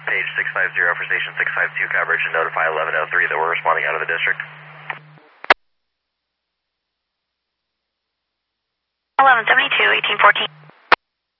Page 650 for station 652 coverage and notify 1103 that we're responding out of the district. 1172, 1814.